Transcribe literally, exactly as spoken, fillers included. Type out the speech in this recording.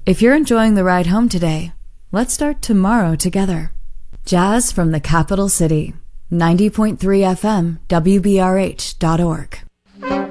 If you're enjoying the ride home today, let's start tomorrow together. Jazz from the capital city. ninety point three F M, W B R H dot org.